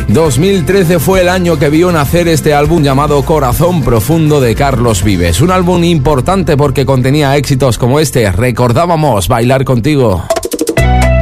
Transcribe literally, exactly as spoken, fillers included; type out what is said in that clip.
dos mil trece fue el año que vio nacer este álbum llamado Corazón Profundo de Carlos Vives. Un álbum importante porque contenía éxitos como este, Recordábamos Bailar Contigo.